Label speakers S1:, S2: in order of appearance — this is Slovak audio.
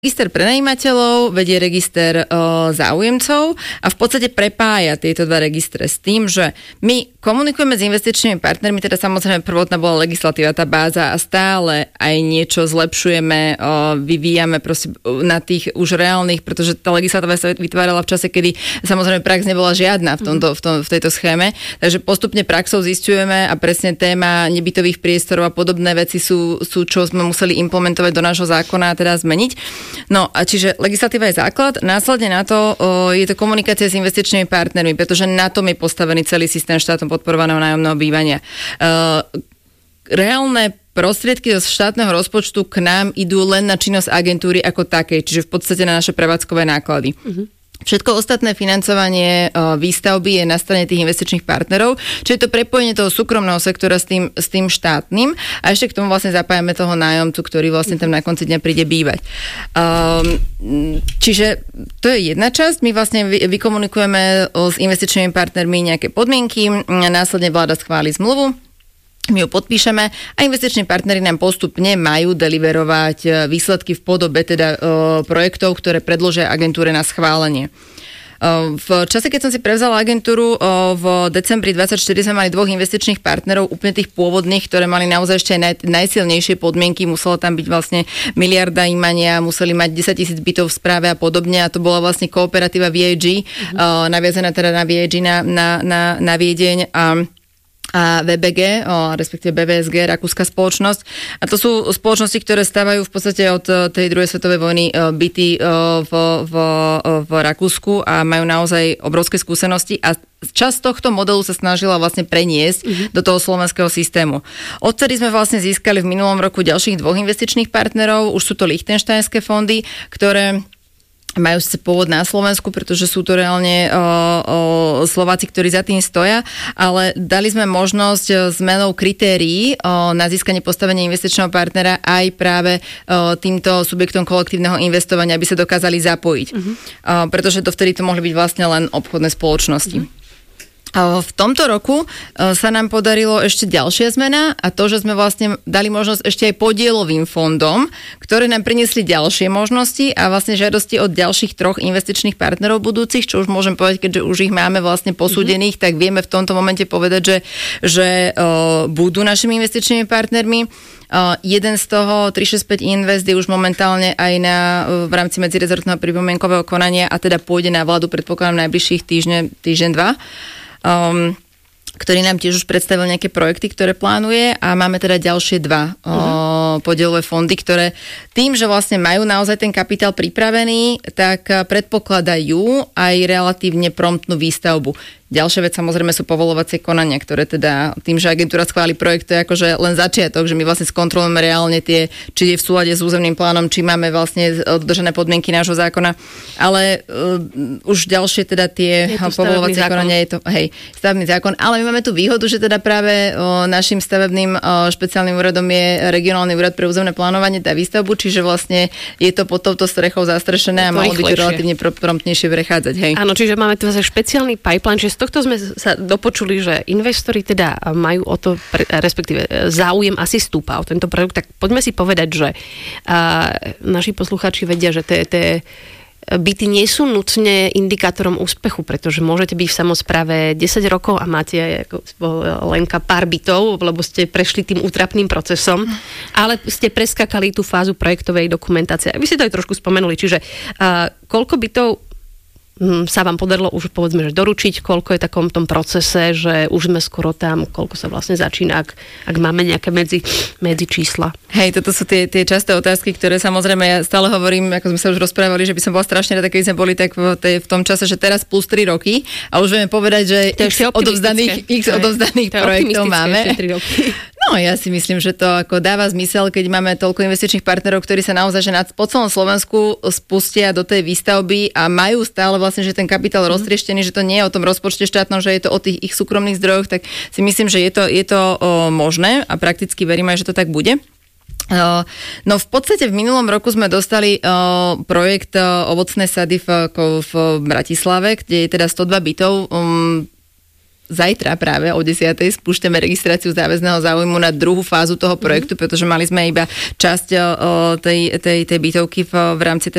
S1: register prenajímateľov, vedie register záujemcov a v podstate prepája tieto dva registre s tým, že my komunikujeme s investičnými partnermi, teda samozrejme prvotná bola legislatíva, tá báza a stále aj niečo zlepšujeme, vyvíjame proste na tých už reálnych, pretože tá legislatíva sa vytvárala v čase, kedy samozrejme prax nebola žiadna v tejto schéme, takže postupne praxou zisťujeme a presne téma nebytových priestorov a podobné veci sú čo sme museli implementovať do nášho zákona a teda zmeniť. No a čiže legislatíva je základ, následne na to je to komunikácia s investičnými partnermi, pretože na tom je postavený celý systém štátom podporovaného nájomného bývania. Reálne prostriedky zo štátneho rozpočtu k nám idú len na činnosť agentúry ako takej, čiže v podstate na naše prevádzkové náklady. Všetko ostatné financovanie výstavby je na strane tých investičných partnerov, čiže je to prepojenie toho súkromného sektora s tým štátnym a ešte k tomu vlastne zapájame toho nájomcu, ktorý vlastne tam na konci dňa príde bývať. Čiže to je jedna časť, my vlastne vykomunikujeme s investičnými partnermi nejaké podmienky, následne vláda schváli zmluvu, my ju podpíšeme a investiční partneri nám postupne majú deliverovať výsledky v podobe teda projektov, ktoré predložia agentúre na schválenie. V čase, keď som si prevzala agentúru, v decembri 2024 sme mali 2 investičných partnerov, úplne tých pôvodných, ktoré mali naozaj ešte aj najsilnejšie podmienky. Muselo tam byť vlastne miliarda imania, museli mať 10 000 bytov v správe a podobne. A to bola vlastne kooperatíva VAG, naviazaná teda na VAG na Viedeň a VBG, respektíve BVSG, rakúska spoločnosť. A to sú spoločnosti, ktoré stávajú v podstate od tej druhej svetovej vojny byty v Rakúsku a majú naozaj obrovské skúsenosti a časť tohto modelu sa snažila vlastne preniesť do toho slovenského systému. Odtedy sme vlastne získali v minulom roku ďalších 2 investičných partnerov, už sú to lichtenštajnské fondy, ktoré majú sice pôvod na Slovensku, pretože sú to reálne Slováci, ktorí za tým stoja, ale dali sme možnosť zmenou kritérií na získanie postavenia investičného partnera aj práve týmto subjektom kolektívneho investovania, aby sa dokázali zapojiť. Pretože dovtedy to mohli byť vlastne len obchodné spoločnosti. V tomto roku sa nám podarilo ešte ďalšia zmena a to, že sme vlastne dali možnosť ešte aj podielovým fondom, ktoré nám priniesli ďalšie možnosti a vlastne žiadosti od ďalších 3 investičných partnerov budúcich, čo už môžem povedať, keďže už ich máme vlastne posúdených, tak vieme v tomto momente povedať, že budú našimi investičnými partnermi. Jeden z toho, 365 Invest, je už momentálne aj v rámci medzirezortného pripomienkového konania a teda pôjde na vládu, predpokladám, najbližších týždeň 2. Ktorý nám tiež už predstavil nejaké projekty, ktoré plánuje a máme teda ďalšie 2 podielové fondy, ktoré tým, že vlastne majú naozaj ten kapitál pripravený, tak predpokladajú aj relatívne promptnú výstavbu. Ďalšia vec samozrejme sú povolovacie konania, ktoré teda tým, že agentúra schváli projekt, to je akože len začiatok, že my vlastne skontrolujeme reálne tie, či je v súlade s územným plánom, či máme vlastne dodržené podmienky nášho zákona, ale už ďalšie teda tie povolovacie konania je to, stavebný zákon, ale my máme tu výhodu, že teda práve našim stavebným špeciálnym úradom je regionálny úrad pre územné plánovanie a výstavbu, čiže vlastne je to pod touto strechou zastrešené a malo by to relatívne promptnejšie prechádzať, hej.
S2: Áno, čiže máme tu špeciálny pipeline, čiže z tohto sme sa dopočuli, že investori teda majú o to, respektíve záujem asi stúpa o tento produkt, tak poďme si povedať, že naši poslucháči vedia, že tie byty nie sú nutne indikátorom úspechu, pretože môžete byť v samospráve 10 rokov a máte ako Lenka pár bytov, lebo ste prešli tým útrapným procesom, ale ste preskakali tú fázu projektovej dokumentácie. Vy ste to aj trošku spomenuli, čiže koľko bytov sa vám podarilo už povedzme, že doručiť, koľko je takom tom procese, že už sme skoro tam, koľko sa vlastne začína, ak máme nejaké medzi čísla.
S1: Hej, toto sú tie časté otázky, ktoré samozrejme ja stále hovorím, ako sme sa už rozprávali, že by som bola strašne rada, keby sme boli tak v tom čase, že teraz plus 3 roky a už vieme povedať, že x odovzdaných projektov máme. No, ja si myslím, že to ako dáva zmysel, keď máme toľko investičných partnerov, ktorí sa naozaj že po celom Slovensku spustia do tej výstavby a majú stále vlastne, že ten kapitál roztrieštený, že to nie je o tom rozpočte štátnom, že je to o tých ich súkromných zdrojoch, tak si myslím, že je to možné a prakticky verím aj, že to tak bude. No v podstate v minulom roku sme dostali projekt ovocné sady v Bratislave, kde je teda 102 bytov. zajtra práve o 10:00 spúšťame registráciu záväzného záujmu na druhú fázu toho projektu, pretože mali sme iba časť tej bytovky v rámci